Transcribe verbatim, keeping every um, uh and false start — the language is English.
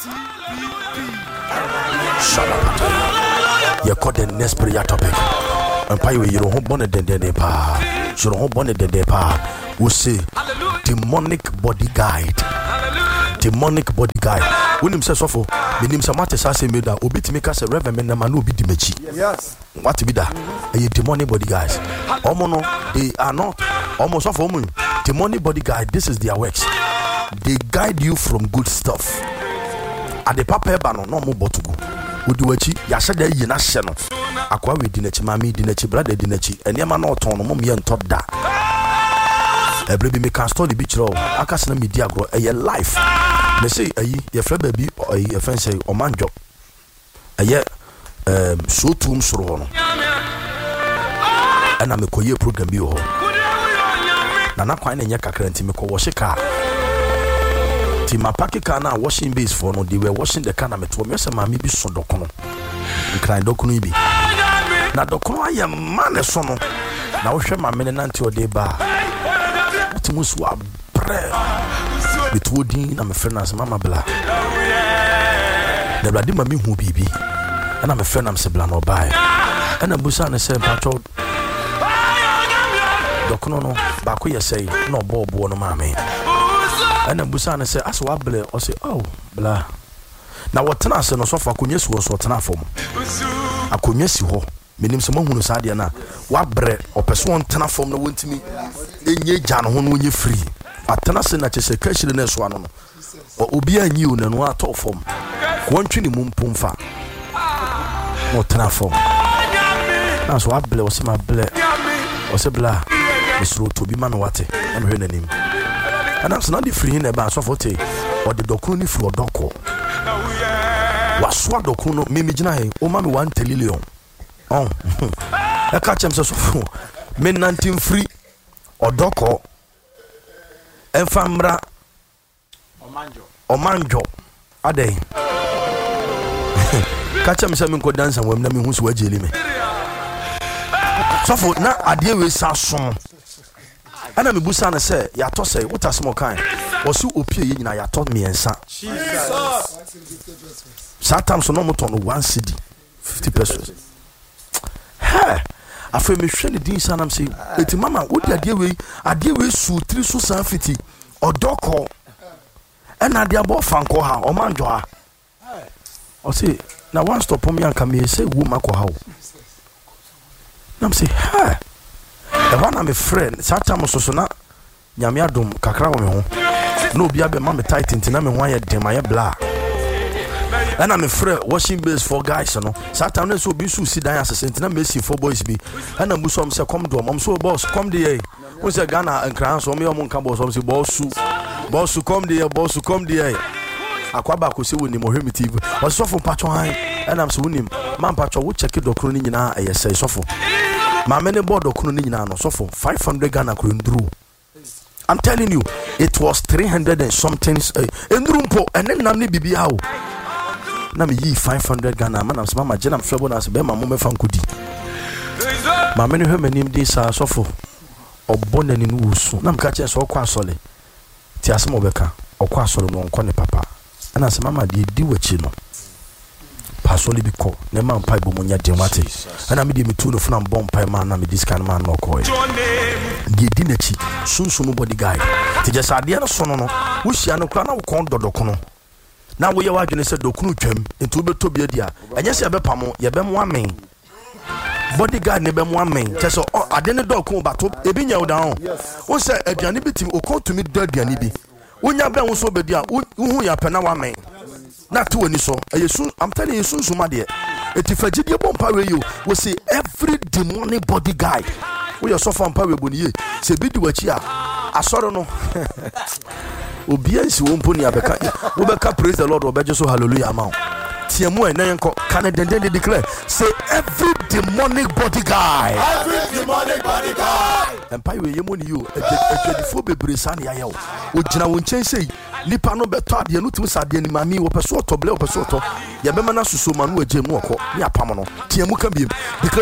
You call the next prayer topic. And pay you don't want the de pa. You don't want the de pa. We say demonic body guide. Demonic body guide. When him says so, the name Samate say me that obi make us a reverend man no be dimechi. Yes. What be that? A demonic body guys. Omono, they are not almost of woman. Demonic body guide. This is their works. They guide you from good stuff. At the papa bano no more botugu. Uduachi yashada yina sheno. Akwa we dinechi mami dinechi brother dinechi. And yama no ton no me and tot da. Every me can study beach row. Akasna media grow a life. Me say ayi ye fra baby or ye friend say omanjo. Aye um so tum soro no. And I'm a koye program bi ho. Na na kwan na nya kakra nti me ko wo shika. Ti ma paki car na washing base for no they were washing the car na me to me say ma me bi so dokono. Nkran dokono bi. Na dokono aye man so no. Na wo hwe ma me na nti o de ba. Ti musu abre. Betwodin na me friend as mama bla. The bladi ma me hu bibi. Na me friend am se bla no buy. Na busa na say patro dokono no ba ko ye say no bo bo no ma me. And then Busan say, as what ble or say, oh, blah. Now what tenants and so far could yes was what enough for I could yes you ho, meaning someone who said, what bread or person tenant from the wind to me in ye jan when you free. A tenant that is a question in this one or Ubia new and what top form. One trini moon pumfa. What tenant form. That's what ble was my ble or say blah. Miss Road to be man what and her name. And that's not the free in a bass of forty or the docuni for doco. Was swat docuno, mimijina, oh, mammy, one telilion. Oh, I catch him so full. Men nineteen free or doco and famra or manjo. Are they? Catch him some go dance and women who's wedging me. So for now, I deal with Sasson. And I'm Busana say, ya to say, what a small kind. Or so appear in I taught me and son. Sometimes no more on one city, fifty pesos. Hey, I feel me share the deans and I'm saying, it's mamma, what the dear way, I deal with su three su sanfiti or doko. And I dear both fanko ha or manjoa. Or say, now one stop on me and come here say, woman ko how. I'm saying, hey. The one I'm a friend, Satam so na Yamia dum kakra wo me ho. No bia be ma me tight ntina me ho ya dem aye bla. And I'm a friend washing base for guys no. Satam na so bi su si dan asese ntina me si for boys bi. And am buso am say come do am so boss come there. Who say Ghana nkran so me am nka boss am say boss su. Boss su come there, boss su come there. Akwaba ko se woni mo hwemi T V. O so for patcho han. And am so woni man patcho wo check dokro ni nyina aye say so for. My many board of Kununi no so for five hundred Ghana Kundru. I'm telling you, it was three hundred and something in Rumpo, and then Namni Bibi how. Nami ye five hundred Ghana, man, I'm Mama Jenam Flabonas, Bema Mome Fankudi. My many women named this are so for or Bonnen in Wusu. Nam catches so quasole. Tiasmo Becca or quasole no Kone Papa. And as Mamma did do what you know. Pasoli biko ne man pai bo munya demate ana me de me tu no funa bomb pai man na me this kind man no koy di di nachi sunsun body guy te je sade no so no no wo hia no kra na wo kon dodokono na wo ye wa dwene se dokunu twam entu beto bia dia enye se be pamo ye be mo amen body guy ne be mo amen te so ade ne dokun bato ebi nya wo down wo se aduane bitim o kon tumi do aduane bi wonya be wo so be dia wo hu ya pena wa amen. Not to any so. I'm telling you soon, so my dear. If I did your bomb power, you will see every demonic body guy. We are so far power when you say, be do what you are. I saw no. Obedience won't put me up. We back praise the Lord or better so hallelujah amount. Tiamu and Nayanko can then declare. Say every demonic body guy. Every demonic body guy. And pay you money you a twenty-four baby son. Yao. Ujina won't say. Nipa no beto ade no tumi sade ni mami wo peso to ble wo peso to ye be mana susu manu eje mu okọ ni apam no tie mu ka biem